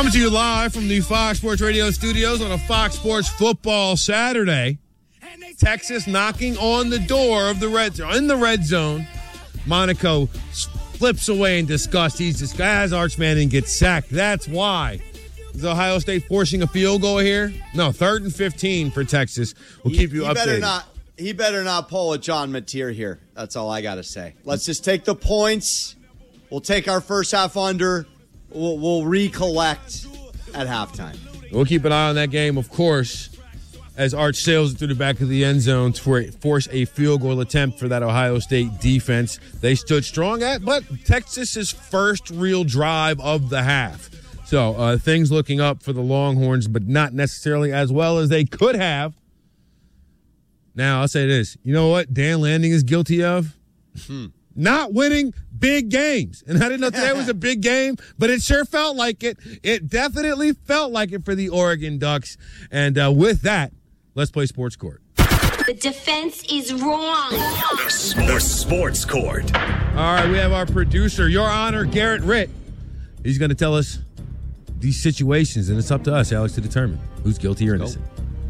Coming to you live from the Fox Sports Radio studios on a Fox Sports Football Saturday. Texas knocking on the door of the red zone. In the red zone, Monaco flips away in disgust. He's disguised. Arch Manning gets sacked. That's why. Is Ohio State forcing a field goal here? No, 3rd and 15 for Texas. We'll keep you updated. He better not pull a John Mateer here. That's all I got to say. Let's just take the points. We'll take our first half under. We'll recollect at halftime. We'll keep an eye on that game, of course, as Arch sails through the back of the end zone to force a field goal attempt for that Ohio State defense. They stood strong but Texas's first real drive of the half. So things looking up for the Longhorns, but not necessarily as well as they could have. Now, I'll say this. You know what Dan Lanning is guilty of? Not winning big games. And I didn't know today was a big game, but it sure felt like it. It definitely felt like it for the Oregon Ducks. And with that, let's play Sports Court. The defense is wrong. The Sports Court. All right, we have our producer, Your Honor, Garrett Ritt. He's going to tell us these situations, and it's up to us, Alex, to determine who's guilty or innocent.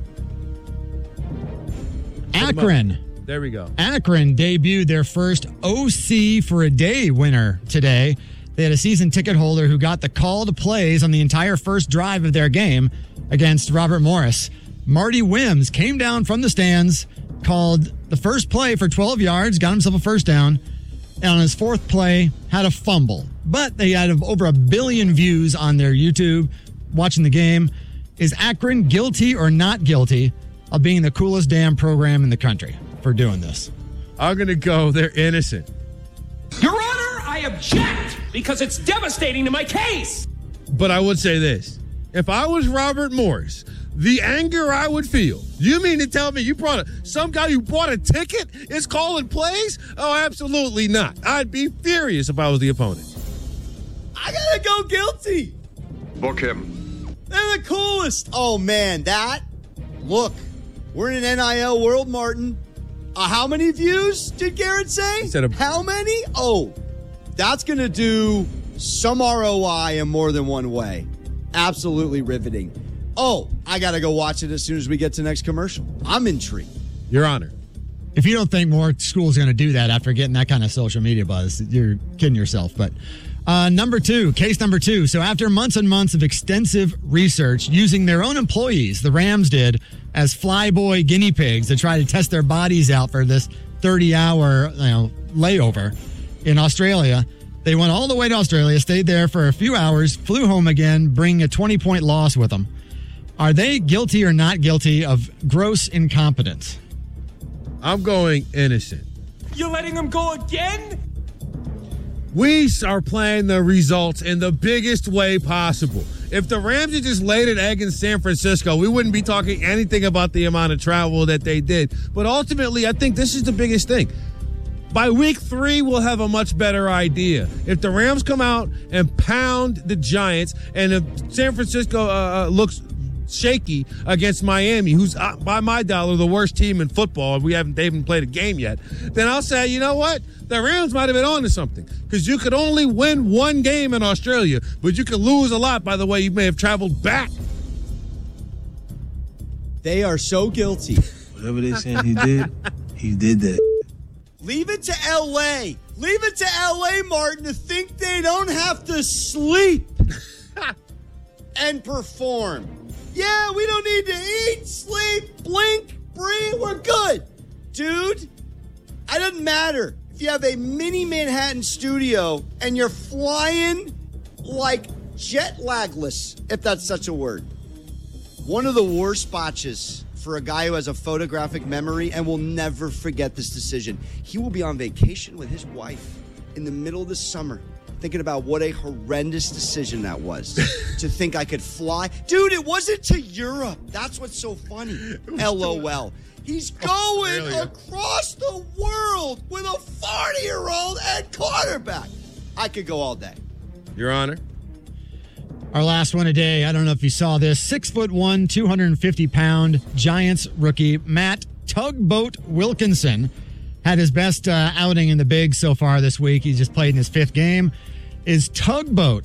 Akron. There we go. Akron debuted their first OC for a day winner today. They had a season ticket holder who got the call to plays on the entire first drive of their game against Robert Morris. Marty Wims came down from the stands, called the first play for 12 yards, got himself a first down, and on his fourth play, had a fumble. But they had over 1 billion views on their YouTube watching the game. Is Akron guilty or not guilty of being the coolest damn program in the country for doing this? I'm going to go they're innocent. Your Honor, I object because it's devastating to my case. But I would say this. If I was Robert Morris, the anger I would feel. You mean to tell me you brought some guy who bought a ticket is calling plays? Oh, absolutely not. I'd be furious if I was the opponent. I got to go guilty. Book him. They're the coolest. Oh, man, look, we're in an NIL world, Martin. How many views did Garrett say? How many? Oh, that's going to do some ROI in more than one way. Absolutely riveting. Oh, I got to go watch it as soon as we get to next commercial. I'm intrigued. Your Honor. If you don't think more school's going to do that after getting that kind of social media buzz, you're kidding yourself. But case number two. So after months and months of extensive research using their own employees, the Rams did, as flyboy guinea pigs to try to test their bodies out for this 30-hour layover in Australia. They went all the way to Australia, stayed there for a few hours, flew home again, bringing a 20-point loss with them. Are they guilty or not guilty of gross incompetence? I'm going innocent. You're letting them go again? We are playing the results in the biggest way possible. If the Rams had just laid an egg in San Francisco, we wouldn't be talking anything about the amount of travel that they did. But ultimately, I think this is the biggest thing. By week 3, we'll have a much better idea. If the Rams come out and pound the Giants, and if San Francisco looks shaky against Miami, who's by my dollar the worst team in football, they haven't played a game yet, then I'll say, you know what? The Rams might have been on to something, because you could only win one game in Australia, but you could lose a lot by the way you may have traveled back. They are so guilty. Whatever they saying he did that. Leave it to L.A. Leave it to L.A., Martin, to think they don't have to sleep and perform. Yeah, we don't need to eat, sleep, blink, breathe. We're good. Dude, it doesn't matter if you have a mini Manhattan studio and you're flying like jet lagless, if that's such a word. One of the worst botches for a guy who has a photographic memory and will never forget this decision. He will be on vacation with his wife in the middle of the summer, thinking about what a horrendous decision that was. To think I could fly. Dude, it wasn't to Europe. That's what's so funny. LOL. He's going across the world with a 40-year-old at quarterback. I could go all day. Your Honor. Our last one today, I don't know if you saw this, 6'1", 250-pound Giants rookie Matt Tugboat Wilkinson had his best outing in the Big so far this week. He's just played in his 5th game. Is Tugboat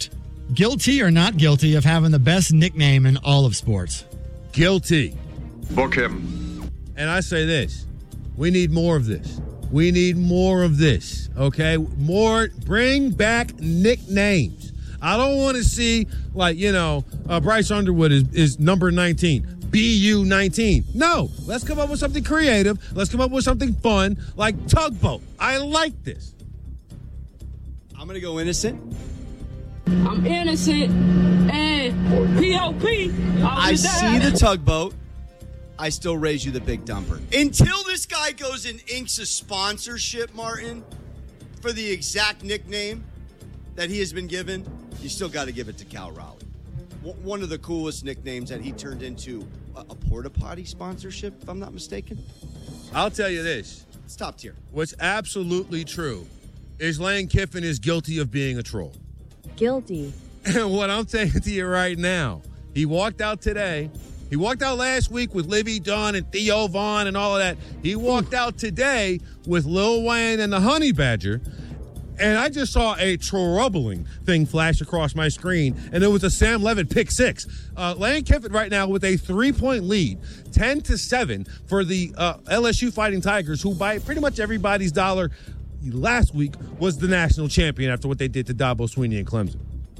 Guilty or not guilty of having the best nickname in all of sports? Guilty. Book him. And I say this. We need more of this. We need more of this, okay? More, bring back nicknames. I don't want to see, Bryce Underwood is number 19, BU 19. No, let's come up with something creative. Let's come up with something fun, like Tugboat. I like this. I'm going to go innocent. I'm innocent. And P.O.P. I see the Tugboat. I still raise you the big dumper. Until this guy goes and inks a sponsorship, Martin, for the exact nickname that he has been given, you still got to give it to Cal Raleigh. One of the coolest nicknames that he turned into a porta potty sponsorship, if I'm not mistaken. I'll tell you this. It's top tier. What's absolutely true is Lane Kiffin is guilty of being a troll. Guilty. And what I'm saying to you right now, he walked out today. He walked out last week with Livy Dunn and Theo Vaughn and all of that. He walked out today with Lil Wayne and the Honey Badger. And I just saw a troubling thing flash across my screen, and it was a Sam Levitt pick six. Lane Kiffin right now with a 3-point lead, 10-7 for the LSU Fighting Tigers, who by pretty much everybody's dollar last week was the national champion after what they did to Dabo Swinney and Clemson.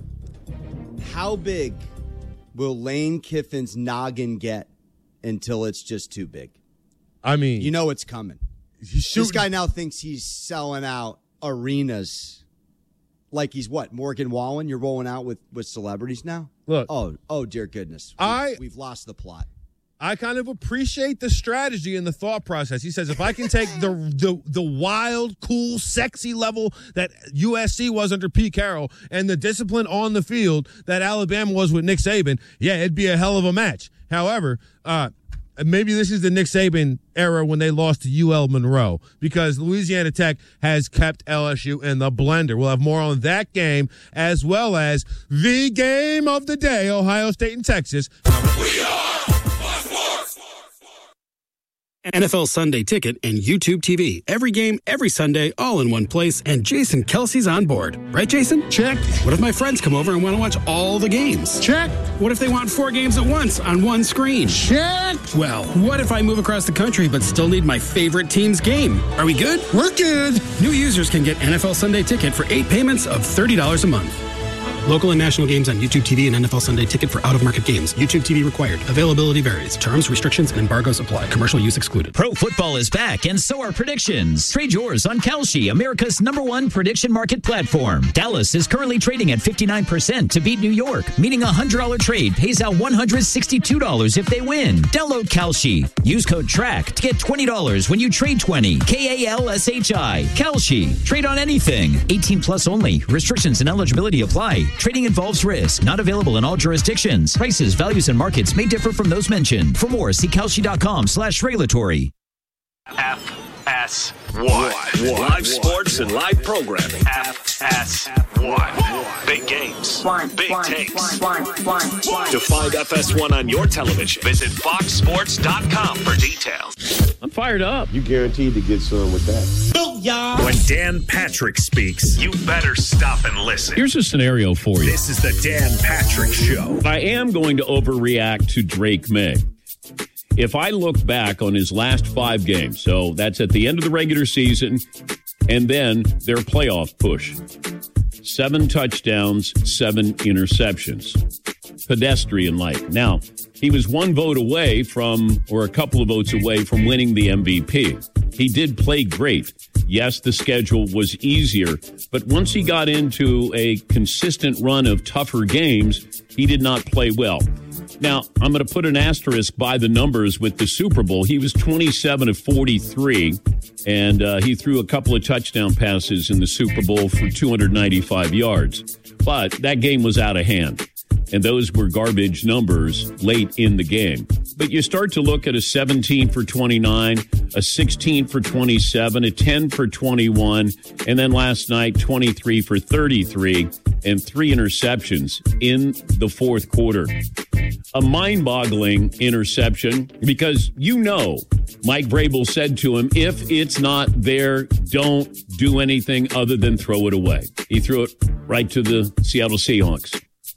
How big will Lane Kiffin's noggin get until it's just too big? I mean, you know it's coming. This guy now thinks he's selling out arenas like he's what? Morgan Wallen? You're rolling out with celebrities now? Look. Oh, dear goodness. We've lost the plot. I kind of appreciate the strategy and the thought process. He says, if I can take the wild, cool, sexy level that USC was under Pete Carroll and the discipline on the field that Alabama was with Nick Saban, yeah, it'd be a hell of a match. However, maybe this is the Nick Saban era when they lost to UL Monroe, because Louisiana Tech has kept LSU in the blender. We'll have more on that game as well as the game of the day, Ohio State and Texas. We are Sports. NFL Sunday Ticket and YouTube TV. Every game, every Sunday, all in one place, and Jason Kelsey's on board. Right, Jason? Check. What if my friends come over and want to watch all the games? Check. What if they want 4 games at once on one screen? Check. Well, what if I move across the country but still need my favorite team's game? Are we good? We're good. New users can get NFL Sunday Ticket for 8 payments of $30 a month. Local and national games on YouTube TV and NFL Sunday Ticket for out-of-market games. YouTube TV required. Availability varies. Terms, restrictions, and embargoes apply. Commercial use excluded. Pro football is back, and so are predictions. Trade yours on Kalshi, America's #1 prediction market platform. Dallas is currently trading at 59% to beat New York, meaning a $100 trade pays out $162 if they win. Download Kalshi. Use code TRACK to get $20 when you trade 20. KALSHI. Kalshi. Trade on anything. 18 plus only. Restrictions and eligibility apply. Trading involves risk. Not available in all jurisdictions. Prices, values, and markets may differ from those mentioned. For more, see Kalshi.com/regulatory. FS1. Live sports and live programming. FS1. Big games. Big takes. To find FS1 on your television, visit foxsports.com for details. I'm fired up. You guaranteed to get some with that. Booyah! When Dan Patrick speaks, you better stop and listen. Here's a scenario for you. This is the Dan Patrick Show. I am going to overreact to Drake May. If I look back on his last 5 games, so that's at the end of the regular season and then their playoff push, 7 touchdowns, 7 interceptions. Pedestrian-like. Now, he was 1 vote away from, or a couple of votes away from winning the MVP. He did play great. Yes, the schedule was easier, but once he got into a consistent run of tougher games, he did not play well. Now, I'm going to put an asterisk by the numbers with the Super Bowl. He was 27 of 43, and he threw a couple of touchdown passes in the Super Bowl for 295 yards. But that game was out of hand, and those were garbage numbers late in the game. But you start to look at a 17 for 29, a 16 for 27, a 10 for 21, and then last night, 23 for 33, and 3 interceptions in the fourth quarter. A mind-boggling interception because, Mike Vrabel said to him, if it's not there, don't do anything other than throw it away. He threw it right to the Seattle Seahawks.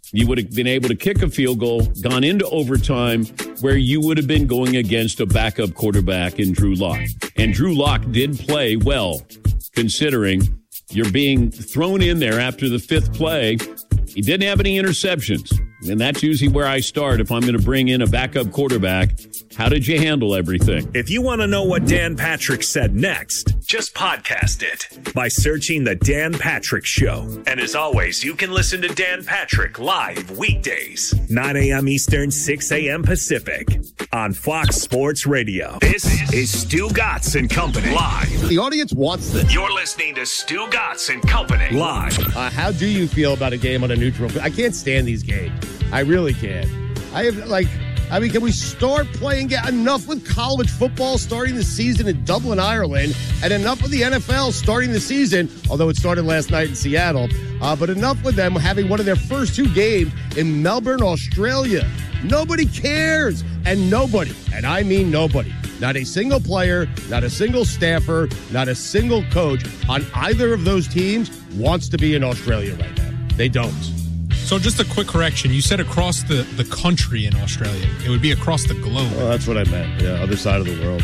You would have been able to kick a field goal, gone into overtime, where you would have been going against a backup quarterback in Drew Lock. And Drew Lock did play well, considering you're being thrown in there after the fifth play. He didn't have any interceptions. And that's usually where I start if I'm going to bring in a backup quarterback. How did you handle everything? If you want to know what Dan Patrick said next, just podcast it by searching The Dan Patrick Show. And as always, you can listen to Dan Patrick live weekdays, 9 a.m. Eastern, 6 a.m. Pacific on Fox Sports Radio. This is Stu Gatz and Company live. The audience wants this. You're listening to Stu Gatz and Company live. How do you feel about a game on a neutral? I can't stand these games. I really can't. Can we start playing enough with college football starting the season in Dublin, Ireland, and enough with the NFL starting the season, although it started last night in Seattle, but enough with them having one of their first two games in Melbourne, Australia. Nobody cares. And nobody, and I mean nobody, not a single player, not a single staffer, not a single coach on either of those teams wants to be in Australia right now. They don't. So just a quick correction. You said across the country in Australia. It would be across the globe. Well, that's what I meant. Yeah, other side of the world.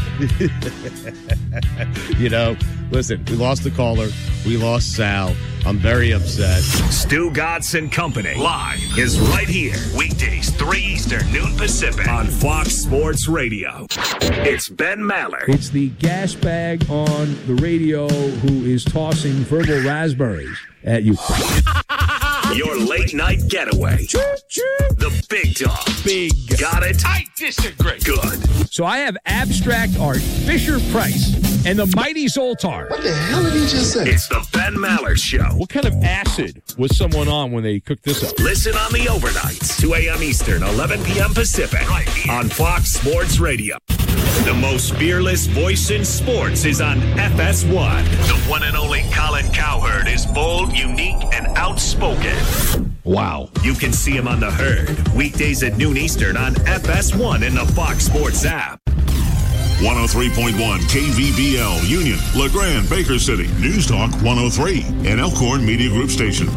Listen, we lost the caller. We lost Sal. I'm very upset. Stu Gatz and Company live is right here. Weekdays, 3 Eastern, noon Pacific on Fox Sports Radio. It's Ben Maller. It's the gas bag on the radio who is tossing verbal raspberries at you. Your late night getaway. The big dog. Big. Got it? I disagree. Good. So I have abstract art, Fisher-Price, and the mighty Zoltar. What the hell did he just say? It's the Ben Maller Show. What kind of acid was someone on when they cooked this up? Listen on the overnights, 2 a.m. Eastern, 11 p.m. Pacific, right here on Fox Sports Radio. The most fearless voice in sports is on FS1. The one and only Colin Cowherd is bold, unique, and outspoken. Wow. You can see him on The Herd, weekdays at noon Eastern on FS1 in the Fox Sports app. 103.1 KVBL, Union, LeGrand, Baker City, News Talk 103, and Elkhorn Media Group Station.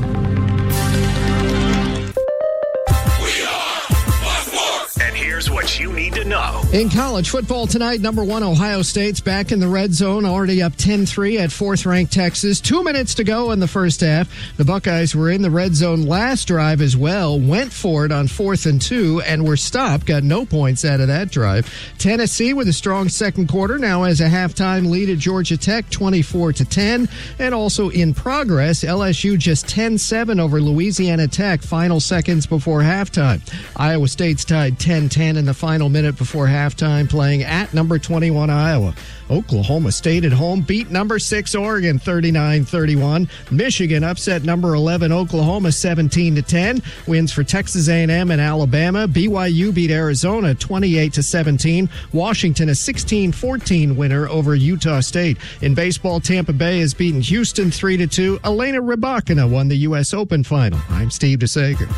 Here's what you need to know. In college football tonight, number 1 Ohio State's back in the red zone, already up 10-3 at 4th-ranked Texas. 2 minutes to go in the first half. The Buckeyes were in the red zone last drive as well, went for it on 4th and 2, and were stopped. Got no points out of that drive. Tennessee with a strong second quarter, now has a halftime lead at Georgia Tech, 24-10. And also in progress, LSU just 10-7 over Louisiana Tech, final seconds before halftime. Iowa State's tied 10-10 in the final minute before halftime, playing at number 21 Iowa. Oklahoma State at home beat number 6 Oregon 39-31. Michigan upset number 11 Oklahoma 17-10. Wins for Texas A&M and Alabama. BYU beat Arizona 28-17. Washington a 16-14 winner over Utah State. In baseball, Tampa Bay has beaten Houston 3-2. Elena Rybakina won the U.S. Open final. I'm Steve DeSager.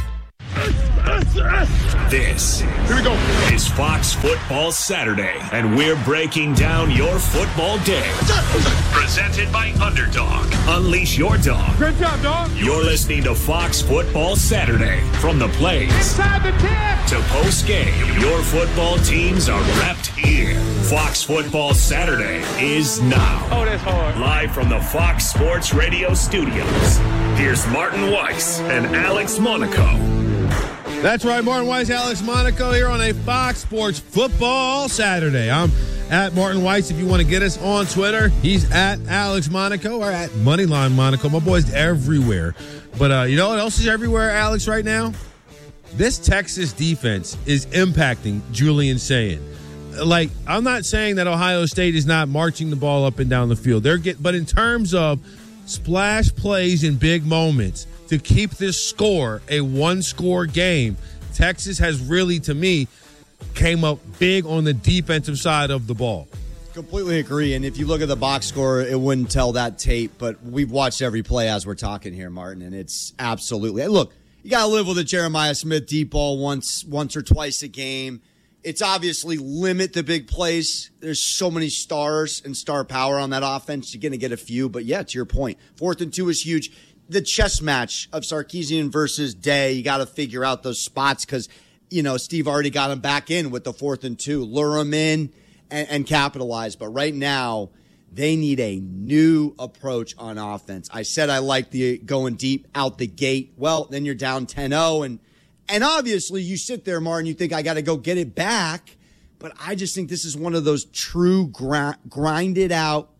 This is Fox Football Saturday, and we're breaking down your football day. Presented by Underdog. Unleash your dog. Great job, dog. You're listening to Fox Football Saturday. From the plays Inside the 10 to post game, your football teams are repped here. Fox Football Saturday is now. Oh, that's hard. Live from the Fox Sports Radio studios. Here's Martin Weiss and Alex Monaco. That's right, Martin Weiss, Alex Monaco here on a Fox Sports Football Saturday. I'm at Martin Weiss. If you want to get us on Twitter, he's at Alex Monaco or at Moneyline Monaco. My boy's everywhere. But you know what else is everywhere, Alex, right now? This Texas defense is impacting Julian Sayin. Like, I'm not saying that Ohio State is not marching the ball up and down the field. But in terms of splash plays in big moments, to keep this score a one-score game, Texas has really, to me, came up big on the defensive side of the ball. Completely agree. And if you look at the box score, it wouldn't tell that tape. But we've watched every play as we're talking here, Martin, and it's absolutely. Look, you got to live with a Jeremiah Smith deep ball once or twice a game. It's obviously limit the big plays. There's so many stars and star power on that offense. You're going to get a few. But, yeah, to your point, 4th and 2 is huge. the chess match of Sarkisian versus Day. You got to figure out those spots because, Steve already got him back in with the 4th and 2. Lure him in and capitalize. But right now, they need a new approach on offense. I said I like the going deep out the gate. Well, then you're down 10-0. And obviously, you sit there, Martin, you think I got to go get it back. But I just think this is one of those true grinded out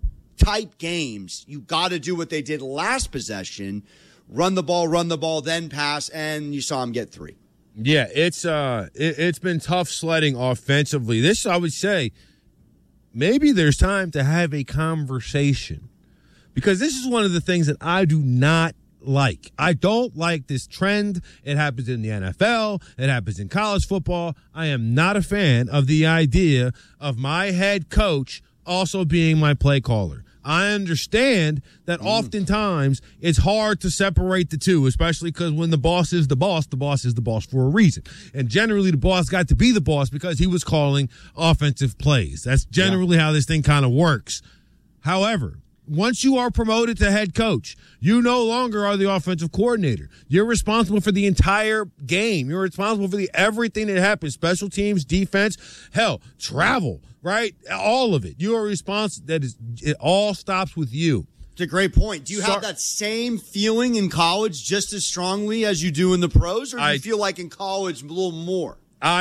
type games. You got to do what they did last possession. Run the ball, then pass, and you saw him get 3. Yeah, it's been tough sledding offensively. This, I would say, maybe there's time to have a conversation because this is one of the things that I do not like. I don't like this trend. It happens in the NFL. It happens in college football. I am not a fan of the idea of my head coach also being my play caller. I understand that oftentimes it's hard to separate the two, especially because when the boss is the boss is the boss for a reason. And generally the boss got to be the boss because he was calling offensive plays. That's generally how this thing kind of works. However, once you are promoted to head coach, you no longer are the offensive coordinator. You're responsible for the entire game. You're responsible for everything that happens, special teams, defense, hell, travel, right? All of it. You are responsible. It all stops with you. It's a great point. Do you have that same feeling in college just as strongly as you do in the pros, or do you feel like in college a little more?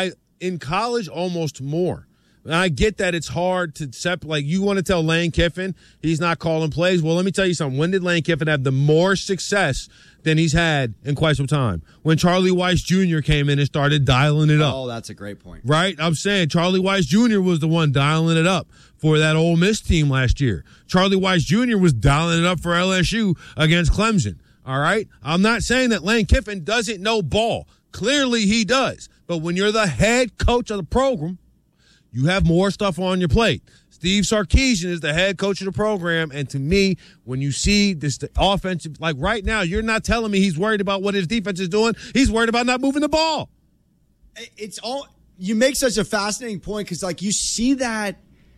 In college, almost more. And I get that it's hard to separate. Like, you want to tell Lane Kiffin he's not calling plays. Well, let me tell you something. When did Lane Kiffin have the more success than he's had in quite some time? When Charlie Weiss Jr. came in and started dialing it up. Oh, that's a great point. Right? I'm saying Charlie Weiss Jr. was the one dialing it up for that Ole Miss team last year. Charlie Weiss Jr. was dialing it up for LSU against Clemson. All right? I'm not saying that Lane Kiffin doesn't know ball. Clearly he does. But when you're the head coach of the program, you have more stuff on your plate. Steve Sarkisian is the head coach of the program, and to me, when you see this the offensive, like right now, you're not telling me he's worried about what his defense is doing. He's worried about not moving the ball. It's all you make such a fascinating point because, like, you see that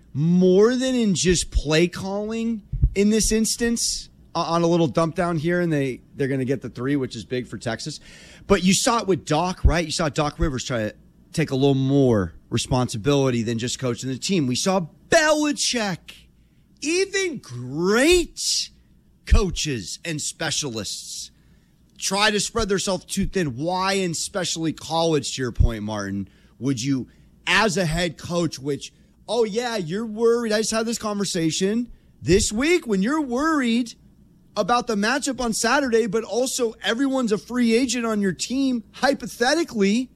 more than in just play calling in this instance on a little dump down here, and they're going to get the 3, which is big for Texas. But you saw it with Doc, right? You saw Doc Rivers try to take a little more responsibility than just coaching the team. We saw Belichick, even great coaches and specialists, try to spread themselves too thin. Why, in especially college, to your point, Martin, would you, as a head coach, which, oh yeah, you're worried. I just had this conversation this week when you're worried about the matchup on Saturday, but also everyone's a free agent on your team, hypothetically.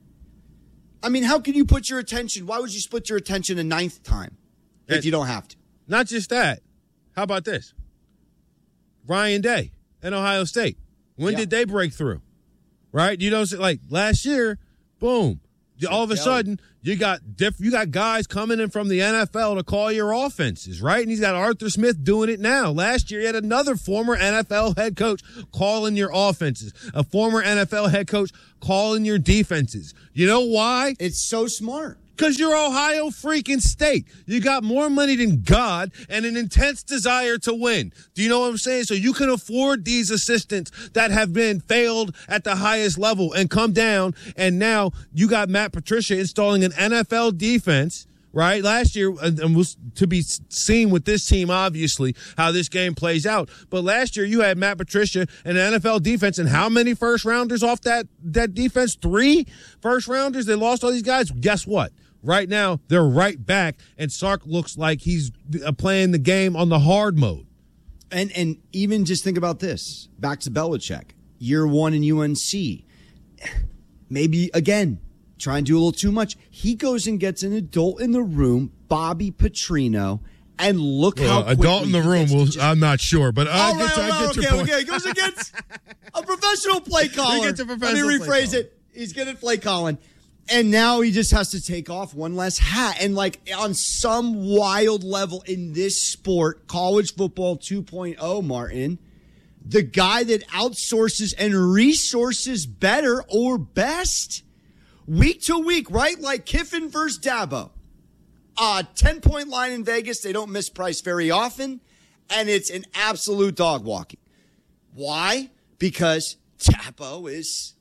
I mean, how can you put your attention? Why would you split your attention a 9th time if you don't have to? Not just that. How about this? Ryan Day and Ohio State. When did they break through? Right? You know, like last year, boom. All of a sudden, you got guys coming in from the NFL to call your offenses, right? And he's got Arthur Smith doing it now. Last year, he had another former NFL head coach calling your offenses, a former NFL head coach calling your defenses. You know why? It's so smart. Because you're Ohio freaking State. You got more money than God and an intense desire to win. Do you know what I'm saying? So you can afford these assistants that have been failed at the highest level and come down. And now you got Matt Patricia installing an NFL defense, right? Last year, and was to be seen with this team, obviously, how this game plays out. But last year, you had Matt Patricia and an NFL defense, and how many first-rounders off that defense? 3 first-rounders. They lost all these guys. Guess what? Right now, they're right back, and Sark looks like he's playing the game on the hard mode. And even just think about this. Back to Belichick. Year 1 in UNC. Maybe, again, try and do a little too much. He goes and gets an adult in the room, Bobby Petrino, and look how quickly adult in the room, I'm not sure, but I get your point. Okay, he goes against a professional play caller. He gets a professional Let me rephrase it. He's good at play calling. And now he just has to take off one less hat. And like on some wild level in this sport, college football 2.0, Martin, the guy that outsources and resources better or best week to week, right? Like Kiffin versus Dabo. 10-point line in Vegas. They don't miss price very often. And it's an absolute dog walking. Why? Because Dabo is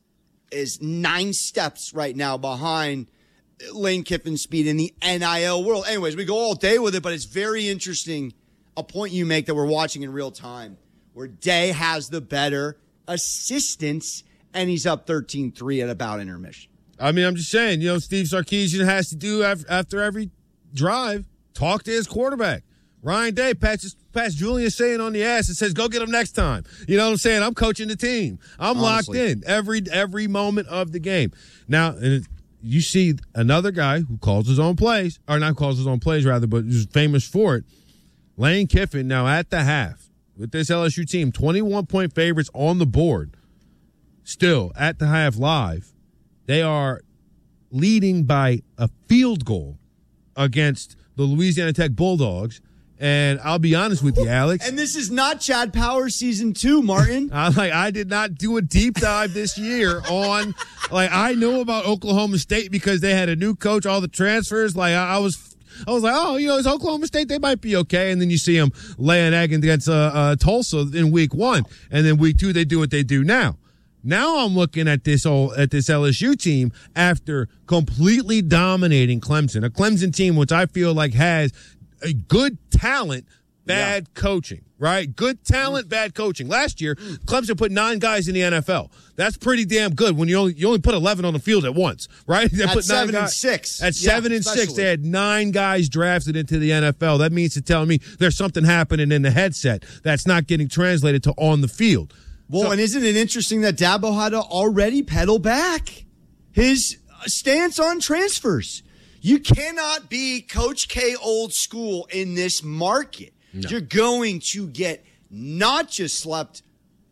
9 steps right now behind Lane Kiffin's speed in the NIL world. Anyways, we go all day with it, but it's very interesting, a point you make that we're watching in real time, where Day has the better assistance, and he's up 13-3 at about intermission. I mean, I'm just saying, Steve Sarkisian has to do after every drive, talk to his quarterback. Ryan Day pats Julian Sayin on the ass and says, go get him next time. You know what I'm saying? I'm coaching the team. I'm locked in every moment of the game. Now, you see another guy who calls his own plays, or not calls his own plays, rather, but is famous for it. Lane Kiffin, now at the half, with this LSU team, 21-point favorites on the board. Still, at the half live, they are leading by a field goal against the Louisiana Tech Bulldogs. And I'll be honest with you, Alex. And this is not Chad Powers season 2, Martin. I did not do a deep dive this year on, I knew about Oklahoma State because they had a new coach, all the transfers. I was like, oh, it's Oklahoma State. They might be okay. And then you see them lay an egg against Tulsa in week 1. And then week 2, they do what they do now. Now I'm looking at this LSU team after completely dominating Clemson, a Clemson team which I feel like has a good talent, bad coaching, right? Good talent, bad coaching. Last year, Clemson put 9 guys in the NFL. That's pretty damn good when you only put 11 on the field at once, right? They at put 7 and 6. At 7 and 6, they had 9 guys drafted into the NFL. That means to tell me there's something happening in the headset that's not getting translated to on the field. Well, and isn't it interesting that Dabo had to already pedal back his stance on transfers? You cannot be Coach K old school in this market. No. You're going to get not just slept,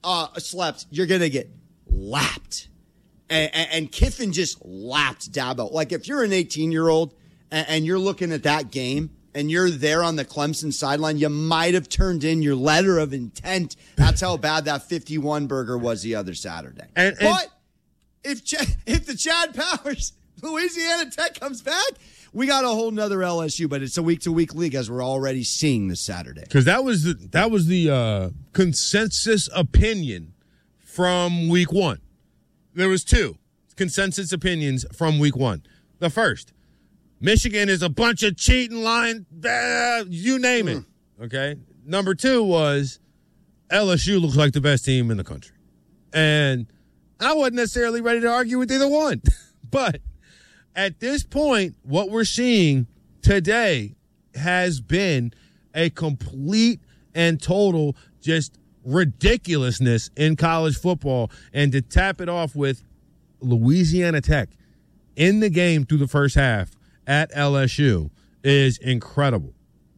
you're going to get lapped. And Kiffin just lapped Dabo. Like, if you're an 18-year-old and you're looking at that game and you're there on the Clemson sideline, you might have turned in your letter of intent. That's how bad that 51 burger was the other Saturday. But if the Chad Powers Louisiana Tech comes back, we got a whole nother LSU, but it's a week-to-week league, as we're already seeing this Saturday. Because that was the consensus opinion from week 1. There was 2 consensus opinions from week 1. The first, Michigan is a bunch of cheating, lying, you name it. Okay. Number 2 was LSU looks like the best team in the country, and I wasn't necessarily ready to argue with either one, but at this point, what we're seeing today has been a complete and total just ridiculousness in college football. And to tap it off with Louisiana Tech in the game through the first half at LSU is incredible.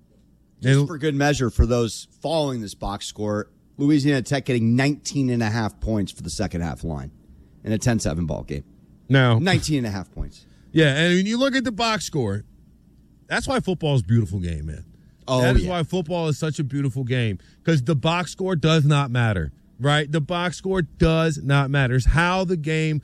Just for good measure, for those following this box score, Louisiana Tech getting 19.5 points for the second half line in a 10-7 ball game. No. 19.5 points. Yeah, and when you look at the box score, that's why football is a beautiful game, man. That is why football is such a beautiful game, because the box score does not matter, right? The box score does not matter. It's how the game,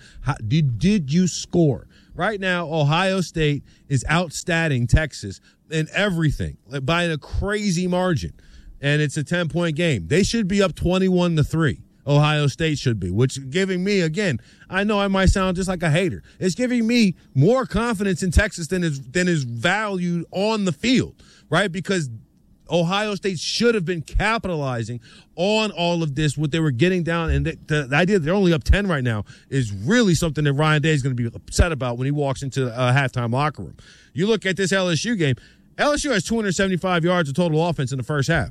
did you score? Right now, Ohio State is outstatting Texas in everything by a crazy margin, and it's a 10-point game. They should be up 21-3. Ohio State should be, which is giving me, again, I know I might sound just like a hater. It's giving me more confidence in Texas than is valued on the field, right? Because Ohio State should have been capitalizing on all of this, what they were getting down. And the idea that they're only up 10 right now is really something that Ryan Day is going to be upset about when he walks into a halftime locker room. You look at this LSU game, LSU has 275 yards of total offense in the first half,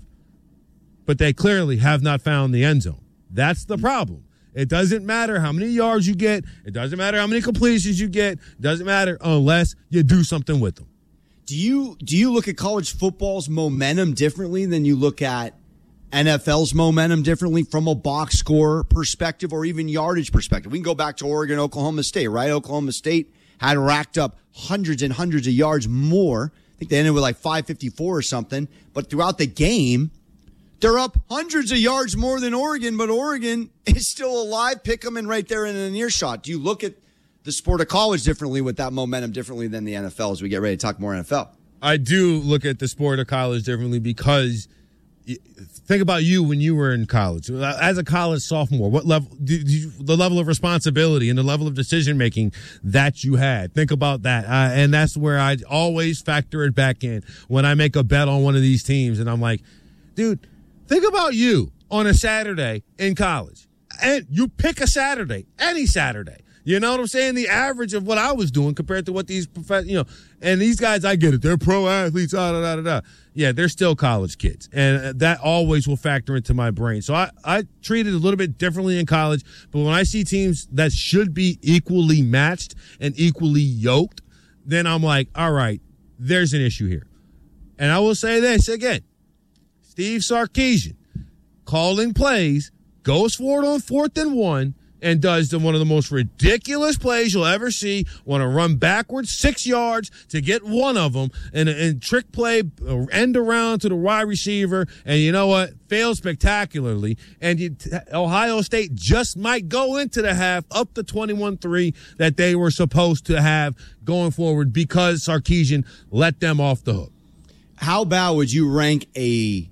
but they clearly have not found the end zone. That's the problem. It doesn't matter how many yards you get. It doesn't matter how many completions you get. It doesn't matter unless you do something with them. Do you look at college football's momentum differently than you look at NFL's momentum differently from a box score perspective or even yardage perspective? We can go back to Oregon, Oklahoma State, right? Oklahoma State had racked up hundreds and hundreds of yards more. I think they ended with like 554 or something. But throughout the game, they're up hundreds of yards more than Oregon, but Oregon is still alive. Pick them in right there in an earshot. Do you look at the sport of college differently with that momentum differently than the NFL as we get ready to talk more NFL? I do look at the sport of college differently because think about you when you were in college. As a college sophomore, what level, the level of responsibility and the level of decision making that you had. Think about that. And that's where I always factor it back in when I make a bet on one of these teams. And I'm like, dude, think about you on a Saturday in college. And you pick a Saturday, any Saturday. You know what I'm saying? The average of what I was doing compared to what these and these guys, I get it. They're pro athletes, Yeah, they're still college kids. And that always will factor into my brain. So I treat it a little bit differently in college. But when I see teams that should be equally matched and equally yoked, then I'm like, all right, there's an issue here. And I will say this again. Steve Sarkisian calling plays, goes for it on 4th and 1, and does one of the most ridiculous plays you'll ever see. Want to run backwards 6 yards to get one of them, and trick play, end around to the wide receiver, and you know what? Failed spectacularly. And Ohio State just might go into the half up the 21-3 that they were supposed to have going forward because Sarkisian let them off the hook. How about would you rank a,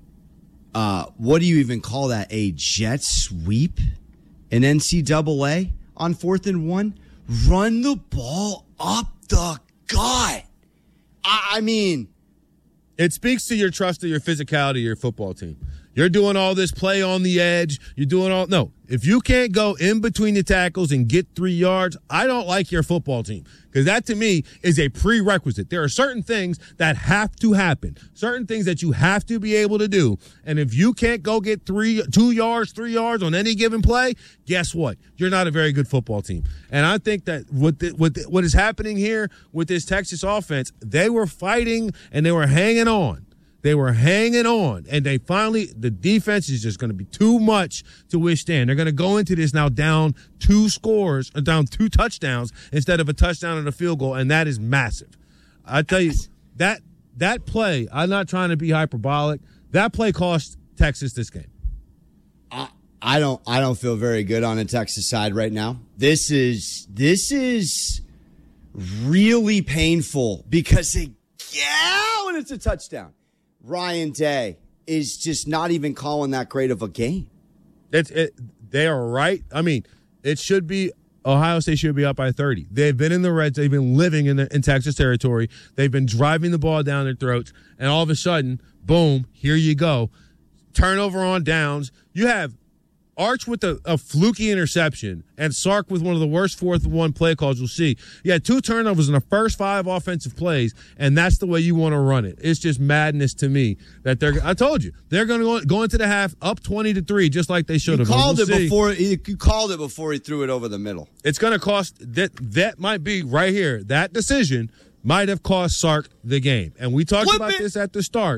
what do you even call that, a jet sweep? An NCAA on 4th and 1, run the ball up the gut. I mean, it speaks to your trust of your physicality of your football team. You're doing all this play on the edge. You're doing all no. If you can't go in between the tackles and get 3 yards, I don't like your football team because that to me is a prerequisite. There are certain things that have to happen, certain things that you have to be able to do. And if you can't go get 2 yards, 3 yards on any given play, guess what? You're not a very good football team. And I think that what is happening here with this Texas offense, they were fighting and they were hanging on. They were hanging on, and they finally, the defense is just going to be too much to withstand. They're going to go into this now down 2 touchdowns instead of a touchdown and a field goal, and that is massive. I tell you, that play, I'm not trying to be hyperbolic, that play cost Texas this game. I don't feel very good on the Texas side right now. This is really painful because when it's a touchdown. Ryan Day is just not even calling that great of a game. They are right. I mean, it should be Ohio State should be up by 30. They've been in the Reds. They've been living in Texas territory. They've been driving the ball down their throats, and all of a sudden, boom, here you go. Turnover on downs. You have Arch with a fluky interception and Sark with one of the worst 4th and 1 play calls you'll see. You had 2 turnovers in the first 5 offensive plays, and that's the way you want to run it. It's just madness to me that I told you, they're going to go into the half up 20-3, just like they should have. You called it before he threw it over the middle. It's going to cost that might be right here. That decision might have cost Sark the game. And we talked about this at the start.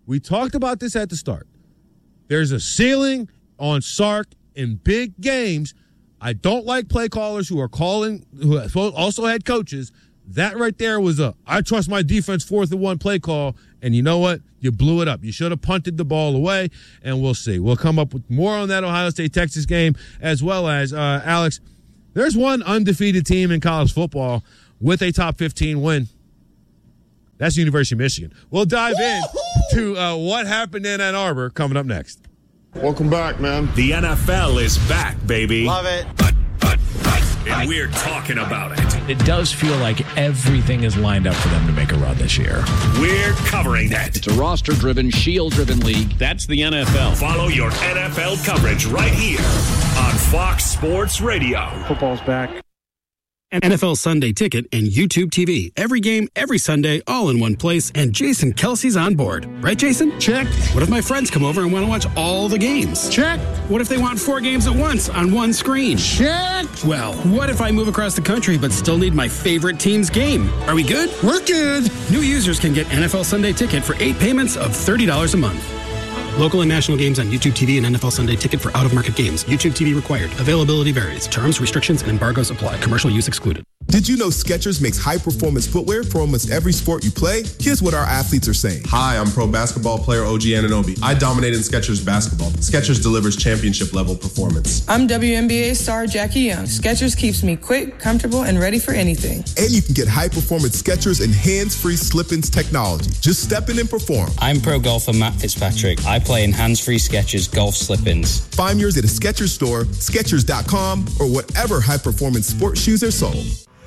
There's a ceiling on Sark in big games. I don't like play callers who also had coaches. That right there was I trust my defense 4th and 1 play call, and you know what? You blew it up. You should have punted the ball away, and we'll see. We'll come up with more on that Ohio State-Texas game, as well as, Alex, there's one undefeated team in college football with a top 15 win. That's the University of Michigan. We'll dive in to what happened in Ann Arbor coming up next. Welcome back, man. The NFL is back, baby. Love it. And we're talking about it. It does feel like everything is lined up for them to make a run this year. We're covering it. It's a roster-driven, shield-driven league. That's the NFL. Follow your NFL coverage right here on Fox Sports Radio. Football's back. NFL Sunday Ticket and YouTube TV. Every game, every Sunday, all in one place. And Jason Kelsey's on board. Right, Jason? Check. What if my friends come over and want to watch all the games? Check. What if they want 4 games at once on one screen? Check. Well, what if I move across the country but still need my favorite team's game? Are we good? We're good. New users can get NFL Sunday Ticket for 8 payments of $30 a month. Local and national games on YouTube TV and NFL Sunday Ticket for out-of-market games. YouTube TV required. Availability varies. Terms, restrictions, and embargoes apply. Commercial use excluded. Did you know Skechers makes high-performance footwear for almost every sport you play? Here's what our athletes are saying. Hi, I'm pro basketball player OG Anunoby. I dominate in Skechers basketball. Skechers delivers championship-level performance. I'm WNBA star Jackie Young. Skechers keeps me quick, comfortable, and ready for anything. And you can get high-performance Skechers and hands-free slip-ins technology. Just step in and perform. I'm pro golfer Matt Fitzpatrick. I play in hands-free Skechers golf slip-ins. Find yours at a Skechers store, Skechers.com, or whatever high-performance sports shoes are sold.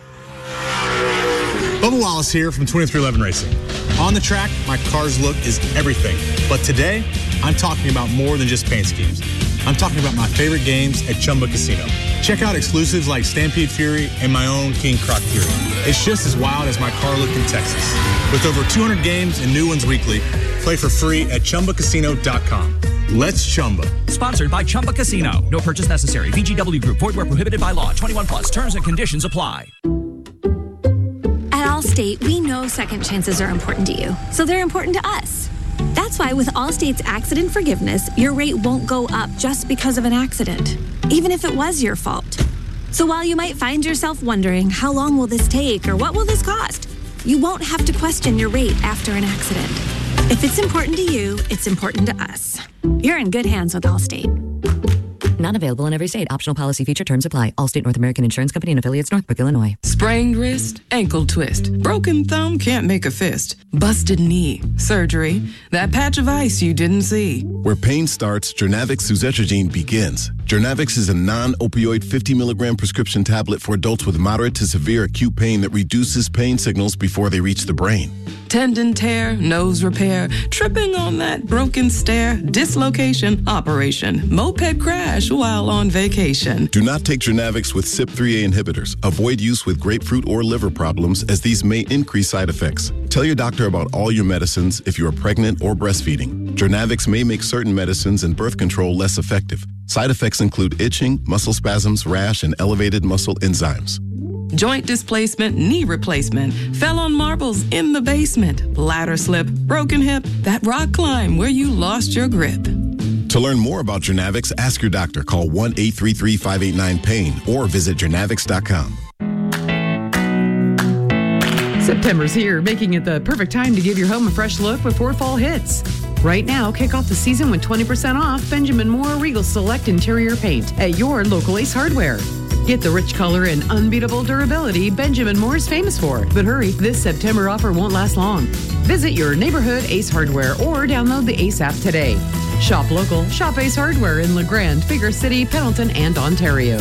Bubba Wallace here from 2311 Racing. On the track, my car's look is everything. But today, I'm talking about more than just paint schemes. I'm talking about my favorite games at Chumba Casino. Check out exclusives like Stampede Fury and my own King Croc Fury. It's just as wild as my car look in Texas. With over 200 games and new ones weekly, play for free at ChumbaCasino.com. Let's Chumba. Sponsored by Chumba Casino. No purchase necessary. VGW Group. Void where prohibited by law. 21 plus. Terms and conditions apply. At Allstate, we know second chances are important to you, so they're important to us. That's why with Allstate's accident forgiveness, your rate won't go up just because of an accident, even if it was your fault. So while you might find yourself wondering, how long will this take or what will this cost? You won't have to question your rate after an accident. If it's important to you, it's important to us. You're in good hands with Allstate. Not available in every state. Optional policy feature terms apply. Allstate North American Insurance Company and affiliates, Northbrook, Illinois. Sprained wrist, ankle twist, broken thumb, can't make a fist, busted knee, surgery, that patch of ice you didn't see. Where pain starts, Jernavix suzetrigine begins. Jernavix is a non-opioid 50 milligram prescription tablet for adults with moderate to severe acute pain that reduces pain signals before they reach the brain. Tendon tear, nose repair, tripping on that broken stair, dislocation, operation, moped crash while on vacation. Do not take Jernavix with CYP3A inhibitors. Avoid use with grapefruit or liver problems, as these may increase side effects. Tell your doctor about all your medicines if you are pregnant or breastfeeding. Jernavix may make certain medicines and birth control less effective. Side effects include itching, muscle spasms, rash, and elevated muscle enzymes. Joint displacement, knee replacement, fell on marbles in the basement, ladder slip, broken hip, that rock climb where you lost your grip. To learn more about Jernavix, ask your doctor. Call 1-833-589-PAIN or visit Jernavix.com. September's here, making it the perfect time to give your home a fresh look with 4 fall hits. Right now, kick off the season with 20% off Benjamin Moore Regal Select Interior Paint at your local Ace Hardware. Get the rich color and unbeatable durability Benjamin Moore is famous for. But hurry, this September offer won't last long. Visit your neighborhood Ace Hardware or download the Ace app today. Shop local, shop Ace Hardware in LeGrand, Bigger City, Pendleton, and Ontario.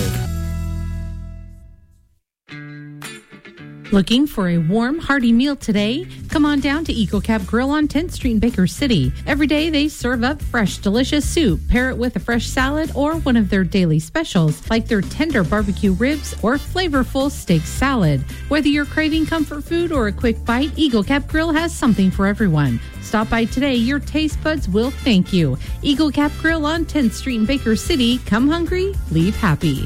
Looking for a warm, hearty meal today? Come on down to EcoCap Grill on 10th Street in Baker City. Every day they serve up fresh, delicious soup. Pair it with a fresh salad or one of their daily specials, like their tender barbecue ribs or flavorful steak salad. Whether you're craving comfort food or a quick bite, EcoCap Grill has something for everyone. Stop by today. Your taste buds will thank you. EcoCap Grill on 10th Street in Baker City. Come hungry, leave happy.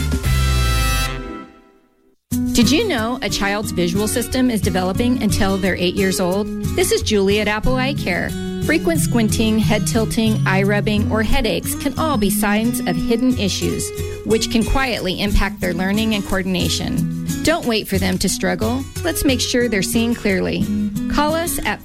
Did you know a child's visual system is developing until they're 8 years old? This is Julie at Apple Eye Care. Frequent squinting, head tilting, eye rubbing, or headaches can all be signs of hidden issues, which can quietly impact their learning and coordination. Don't wait for them to struggle. Let's make sure they're seeing clearly. Call us at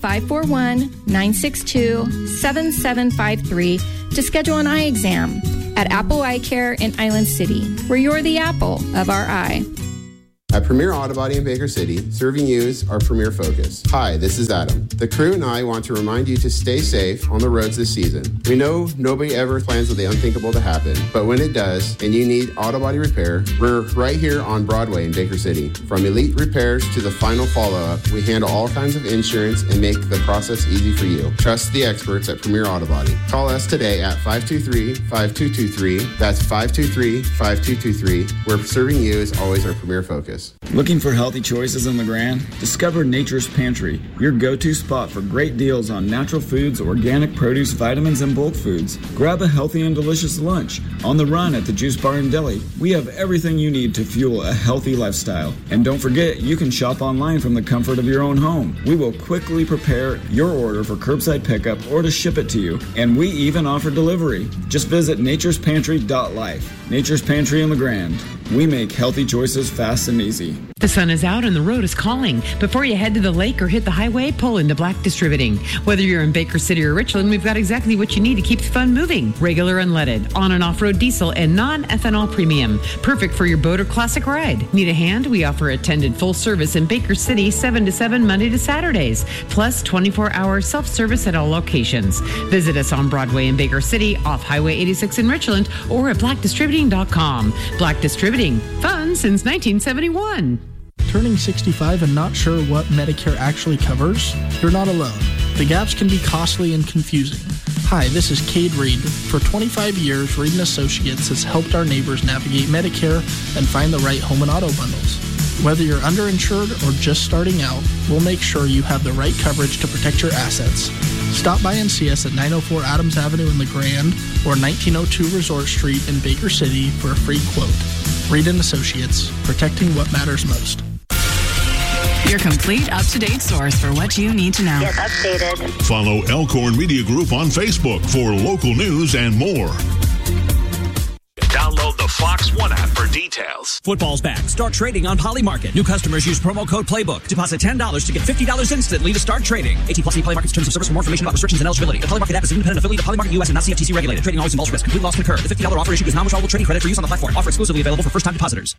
541-962-7753 to schedule an eye exam at Apple Eye Care in Island City, where you're the apple of our eye. At Premier Auto Body in Baker City, serving you is our premier focus. Hi, this is Adam. The crew and I want to remind you to stay safe on the roads this season. We know nobody ever plans for the unthinkable to happen, but when it does, and you need auto body repair, we're right here on Broadway in Baker City. From elite repairs to the final follow-up, we handle all kinds of insurance and make the process easy for you. Trust the experts at Premier Auto Body. Call us today at 523-5223. That's 523-5223, where serving you is always our premier focus. Looking for healthy choices in LeGrand? Discover Nature's Pantry, your go-to spot for great deals on natural foods, organic produce, vitamins, and bulk foods. Grab a healthy and delicious lunch. On the run at the Juice Bar and Deli, we have everything you need to fuel a healthy lifestyle. And don't forget, you can shop online from the comfort of your own home. We will quickly prepare your order for curbside pickup or to ship it to you. And we even offer delivery. Just visit naturespantry.life. Nature's Pantry in LeGrand. We make healthy choices fast and easy. The sun is out and the road is calling. Before you head to the lake or hit the highway, pull into Black Distributing. Whether you're in Baker City or Richland, we've got exactly what you need to keep the fun moving. Regular unleaded, on and off-road diesel, and non-ethanol premium. Perfect for your boat or classic ride. Need a hand? We offer attended full service in Baker City 7 to 7 Monday to Saturdays, plus 24-hour self-service at all locations. Visit us on Broadway in Baker City, off Highway 86 in Richland, or at blackdistributing.com. Black Distributing, fun since 1971. Turning 65 and not sure what Medicare actually covers? You're not alone. The gaps can be costly and confusing. Hi, this is Cade Reed. For 25 years, Reed & Associates has helped our neighbors navigate Medicare and find the right home and auto bundles. Whether you're underinsured or just starting out, we'll make sure you have the right coverage to protect your assets. Stop by and see us at 904 Adams Avenue in LeGrand or 1902 Resort Street in Baker City for a free quote. Reed & Associates, protecting what matters most. Your complete up-to-date source for what you need to know. Get updated. Follow Elkhorn Media Group on Facebook for local news and more. Download the Fox One app for details. Football's back. Start trading on Polymarket. New customers use promo code PLAYBOOK. Deposit $10 to get $50 instantly to start trading. 18+ Polymarket's terms of service. For more information about restrictions and eligibility. The Polymarket app is an independent affiliate of Polymarket US and not CFTC regulated. Trading always involves risk. Complete loss can occur. The $50 offer issued is non-withdrawable trading credit for use on the platform. Offer exclusively available for first-time depositors.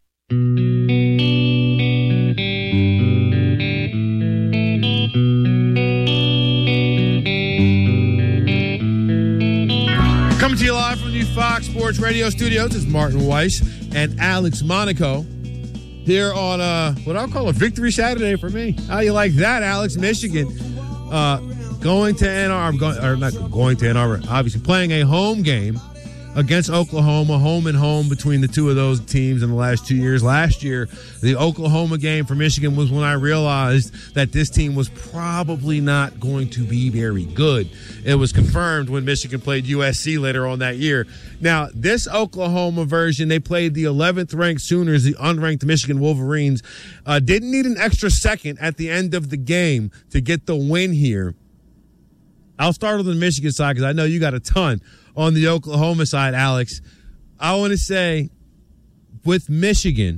Coming to you live from the Fox Sports Radio studios is Martin Weiss and Alex Monaco here on what I'll call a victory Saturday for me. How you like that, Alex? Michigan going to Ann Arbor, not going to Ann Arbor, obviously playing a home game against Oklahoma, home and home between the two of those teams in the last 2 years. Last year, the Oklahoma game for Michigan was when I realized that this team was probably not going to be very good. It was confirmed when Michigan played USC later on that year. Now, this Oklahoma version, they played the 11th ranked Sooners, the unranked Michigan Wolverines. Didn't need an extra second at the end of the game to get the win here. I'll start on the Michigan side because I know you got a ton on the Oklahoma side, Alex. I want to say with Michigan,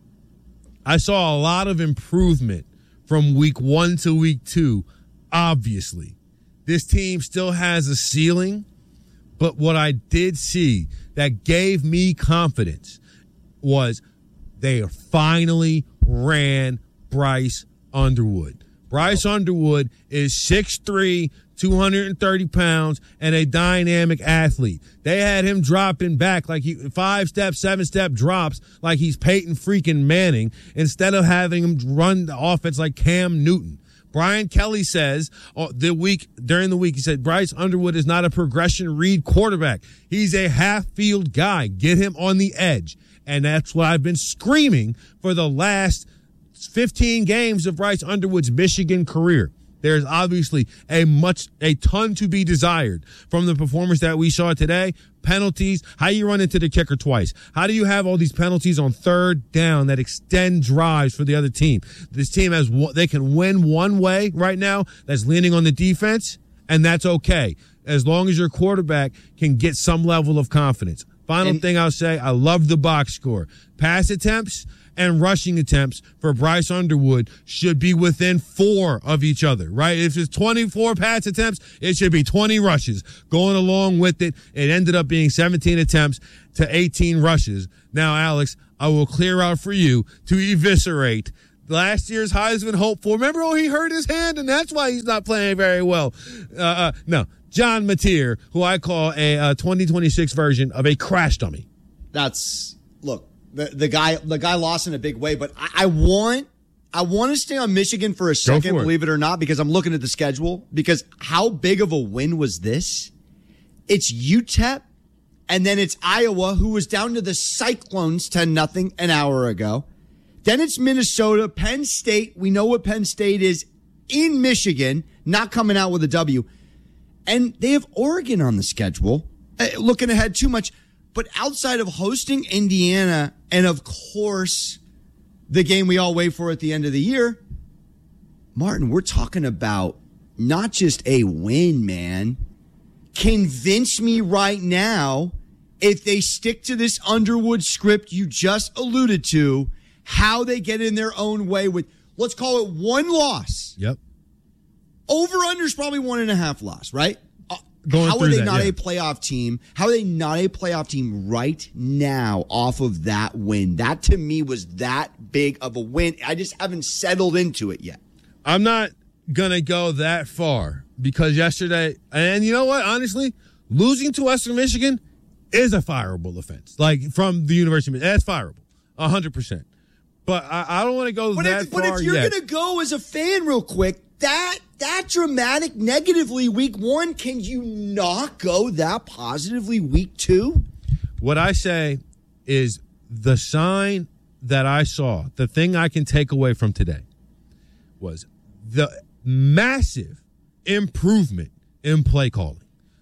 I saw a lot of improvement from week 1 to week 2, obviously. This team still has a ceiling, but what I did see that gave me confidence was they finally ran Bryce Underwood. Bryce Underwood is 6'3", 230 pounds, and a dynamic athlete. They had him dropping back like 5-step, 7-step drops like he's Peyton freaking Manning instead of having him run the offense like Cam Newton. Brian Kelly says during the week, he said, Bryce Underwood is not a progression read quarterback. He's a half-field guy. Get him on the edge. And that's what I've been screaming for the last 15 games of Bryce Underwood's Michigan career. There's obviously a ton to be desired from the performance that we saw today. Penalties, how you run into the kicker twice. How do you have all these penalties on third down that extend drives for the other team? This team they can win one way right now that's leaning on the defense, and that's okay as long as your quarterback can get some level of confidence. Final thing I'll say, I love the box score. Pass attempts and rushing attempts for Bryce Underwood should be within 4 of each other, right? If it's 24 pass attempts, it should be 20 rushes. Going along with it, it ended up being 17 attempts to 18 rushes. Now, Alex, I will clear out for you to eviscerate last year's Heisman hopeful. Remember, he hurt his hand, and that's why he's not playing very well. No, John Mateer, who I call a 2026 version of a crash dummy. Look. The guy lost in a big way, but I want to stay on Michigan for a second, believe it or not, because I'm looking at the schedule. Because how big of a win was this? It's UTEP, and then it's Iowa, who was down to the Cyclones 10-0 an hour ago. Then it's Minnesota, Penn State. We know what Penn State is in Michigan, not coming out with a W. And they have Oregon on the schedule. Looking ahead too much. But outside of hosting Indiana and, of course, the game we all wait for at the end of the year, Martin, we're talking about not just a win, man. Convince me right now if they stick to this Underwood script you just alluded to, how they get in their own way with, let's call it one loss. Yep. Over-under is probably 1.5 loss, right? How are they not a playoff team? How are they not a playoff team right now off of that win? That, to me, was that big of a win. I just haven't settled into it yet. I'm not going to go that far because yesterday, and you know what, honestly, losing to Western Michigan is a fireable offense. Like, from the University of Michigan, that's fireable, 100%. But I don't want to go that far yet. But if you're going to go as a fan real quick, that dramatic negatively week 1, can you not go that positively week 2? What I say is the sign that I saw, the thing I can take away from today was the massive improvement in play calling.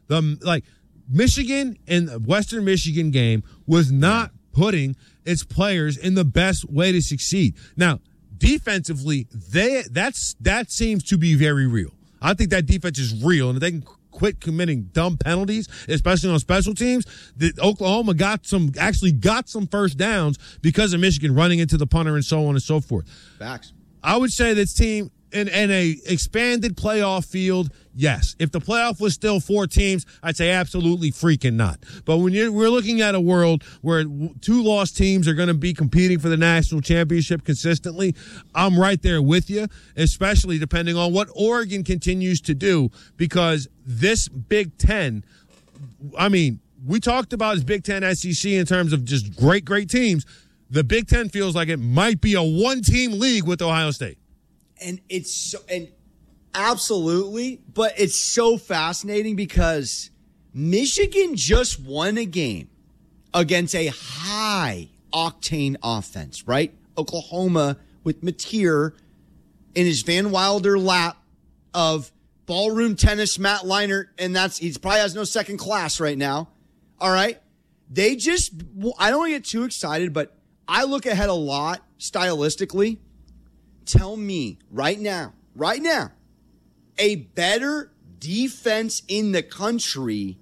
Michigan and the Western Michigan game was not putting its players in the best way to succeed. Now, defensively, that seems to be very real. I think that defense is real, and if they can quit committing dumb penalties, especially on special teams, Oklahoma got some first downs because of Michigan running into the punter and so on and so forth. Facts. I would say this team in a expanded playoff field, yes. If the playoff was still 4 teams, I'd say absolutely freaking not. But when we're looking at a world where 2 lost teams are going to be competing for the national championship consistently, I'm right there with you, especially depending on what Oregon continues to do, because this Big Ten, I mean, we talked about this Big Ten SEC in terms of just great teams. The Big Ten feels like it might be a 1-team league with Ohio State. And absolutely, but it's so fascinating because Michigan just won a game against a high-octane offense, right? Oklahoma with Mateer in his Van Wilder lap of ballroom tennis, Matt Leinart, and he probably has no second class right now. All right? I don't want to get too excited, but I look ahead a lot stylistically. Tell me right now, a better defense in the country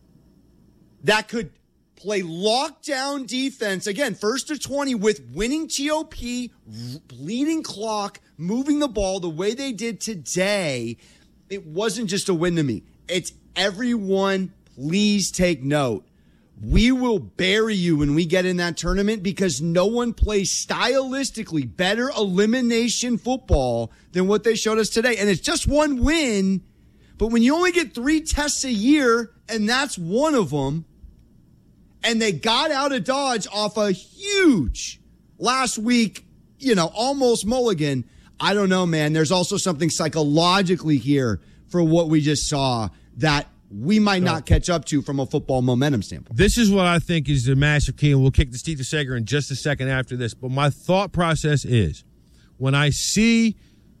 that could play lockdown defense, again, 1st to 20 with winning TOP, bleeding clock, moving the ball the way they did today. It wasn't just a win to me. It's everyone, please take note. We will bury you when we get in that tournament because no one plays stylistically better elimination football than what they showed us today. And it's just one win, but when you only get 3 tests a year, and that's one of them, and they got out of Dodge off a huge last week, almost mulligan, I don't know, man. There's also something psychologically here for what we just saw that we might not catch up to from a football momentum standpoint. This is what I think is the massive key, and we'll kick to Steve DeSager in just a second after this. But my thought process is when I see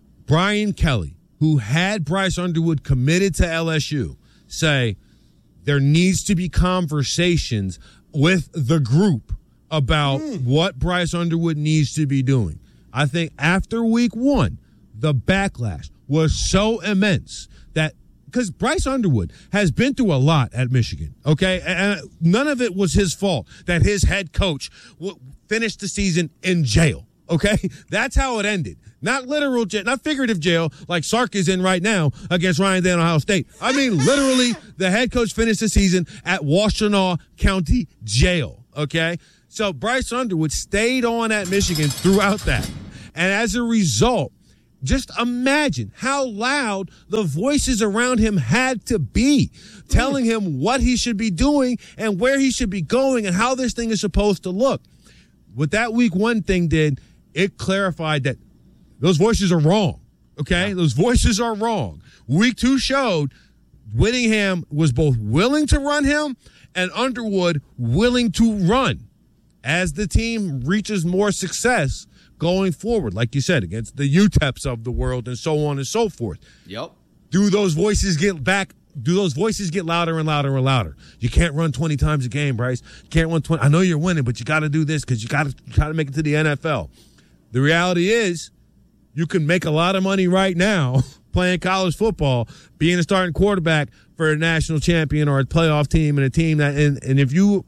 Brian Kelly, who had Bryce Underwood committed to LSU, say there needs to be conversations with the group about what Bryce Underwood needs to be doing. I think after week 1, the backlash was so immense that because Bryce Underwood has been through a lot at Michigan, okay? And none of it was his fault that his head coach finished the season in jail, okay? That's how it ended. Not literal jail, not figurative jail like Sark is in right now against Ryan Day and Ohio State. I mean, literally, the head coach finished the season at Washtenaw County Jail, okay? So Bryce Underwood stayed on at Michigan throughout that. And as a result, just imagine how loud the voices around him had to be, telling him what he should be doing and where he should be going and how this thing is supposed to look. What that week 1 thing did, it clarified that those voices are wrong, okay? Yeah. Those voices are wrong. Week 2 showed Whittingham was both willing to run him and Underwood willing to run as the team reaches more success going forward, like you said, against the UTEPs of the world and so on and so forth. Yep. Do those voices get back? Do those voices get louder and louder and louder? You can't run 20 times a game, Bryce. You can't run 20. I know you're winning, but you got to do this because you got to make it to the NFL. The reality is you can make a lot of money right now playing college football, being a starting quarterback for a national champion or a playoff team and a team that, and if you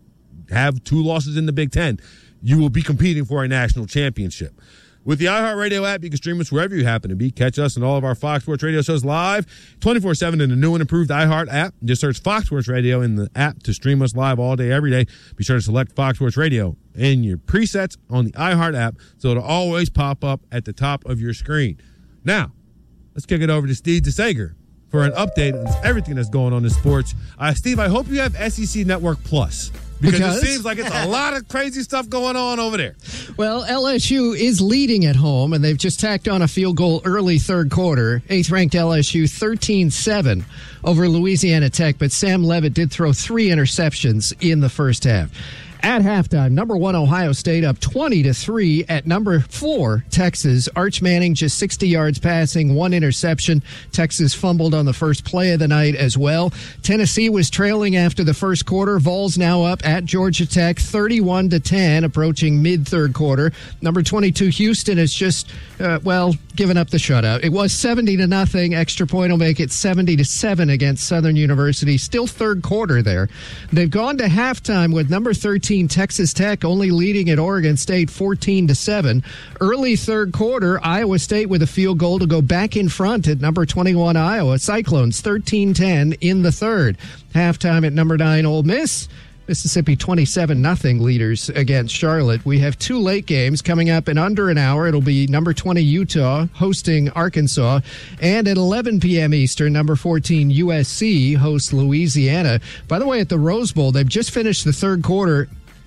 have 2 losses in the Big Ten, you will be competing for a national championship. With the iHeartRadio app, you can stream us wherever you happen to be. Catch us and all of our Fox Sports Radio shows live 24/7 in the new and improved iHeart app. Just search Fox Sports Radio in the app to stream us live all day, every day. Be sure to select Fox Sports Radio in your presets on the iHeart app so it'll always pop up at the top of your screen. Now, let's kick it over to Steve DeSager for an update on everything that's going on in sports. Steve, I hope you have SEC Network Plus. Because it seems like it's a lot of crazy stuff going on over there. Well, LSU is leading at home, and they've just tacked on a field goal early third quarter. 8th-ranked LSU 13-7 over Louisiana Tech, but Sam Leavitt did throw 3 interceptions in the first half. At halftime, number 1 Ohio State up 20-3 at number 4 Texas. Arch Manning just 60 yards passing, 1 interception. Texas fumbled on the first play of the night as well. Tennessee was trailing after the first quarter. Vols now up at Georgia Tech 31-10, approaching mid-third quarter. Number 22 Houston has just given up the shutout. It was 70-0. Extra point will make it 70-7 against Southern University. Still third quarter there. They've gone to halftime with number 13 Texas Tech only leading at Oregon State 14-7. Early third quarter, Iowa State with a field goal to go back in front at number 21 Iowa. Cyclones 13-10 in the third. Halftime at number 9 Ole Miss. Mississippi 27-0 leaders against Charlotte. We have 2 late games coming up in under an hour. It'll be number 20 Utah hosting Arkansas. And at 11 p.m. Eastern, number 14 USC hosts Louisiana. By the way, at the Rose Bowl, they've just finished the third quarter.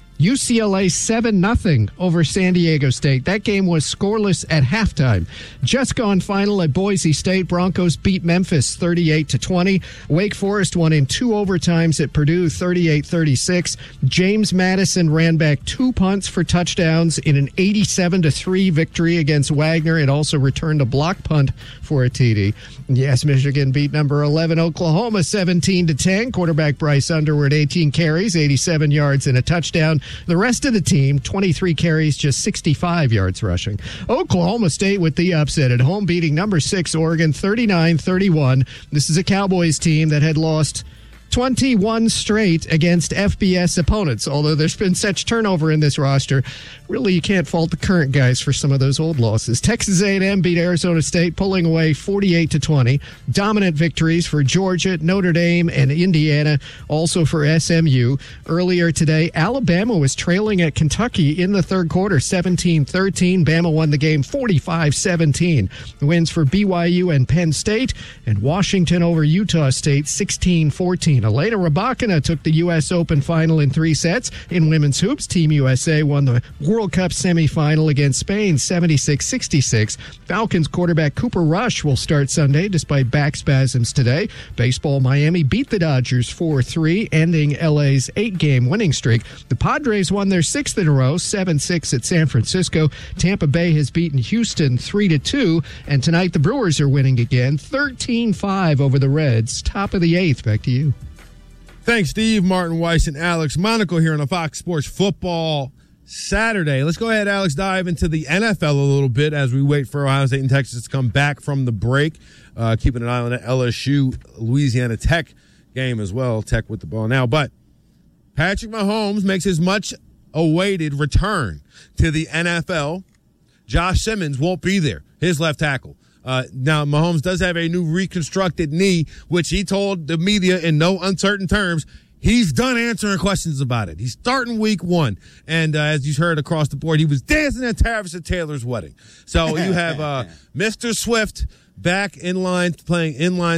UCLA 7-0 over San Diego State. That game was scoreless at halftime. Just gone final at Boise State. Broncos beat Memphis 38-20. Wake Forest won in 2 overtimes at Purdue 38-36. James Madison ran back 2 punts for touchdowns in an 87-3 victory against Wagner. It also returned a block punt for a TD. Yes, Michigan beat number 11 Oklahoma 17-10. Quarterback Bryce Underwood 18 carries, 87 yards and a touchdown. The rest of the team, 23 carries, just 65 yards rushing. Oklahoma State with the upset at home, beating number 6 Oregon 39-31. This is a Cowboys team that had lost 21 straight against FBS opponents. Although there's been such turnover in this roster, really you can't fault the current guys for some of those old losses. Texas A&M beat Arizona State, pulling away 48-20. Dominant victories for Georgia, Notre Dame, and Indiana, also for SMU. Earlier today, Alabama was trailing at Kentucky in the third quarter, 17-13. Bama won the game 45-17. Wins for BYU and Penn State, and Washington over Utah State 16-14. Elena Rybakina took the U.S. Open final in 3 sets. In women's hoops, Team USA won the World Cup semifinal against Spain 76-66. Falcons quarterback Cooper Rush will start Sunday despite back spasms today. Baseball, Miami beat the Dodgers 4-3, ending LA's 8-game winning streak. The Padres won their 6th in a row, 7-6 at San Francisco. Tampa Bay has beaten Houston 3-2, and tonight the Brewers are winning again, 13-5 over the Reds. Top of the 8th. Back to you. Thanks, Steve, Martin Weiss, and Alex Monaco here on a Fox Sports Football Saturday. Let's go ahead, Alex, dive into the NFL a little bit as we wait for Ohio State and Texas to come back from the break. Keeping an eye on that LSU Louisiana Tech game as well. Tech with the ball now. But Patrick Mahomes makes his much-awaited return to the NFL. Josh Simmons won't be there, his left tackle. Now, Mahomes does have a new reconstructed knee, which he told the media in no uncertain terms he's done answering questions about it. He's starting week 1. And as you heard across the board, he was dancing at Travis Taylor's wedding. So you have Mr. Swift back in line, playing in line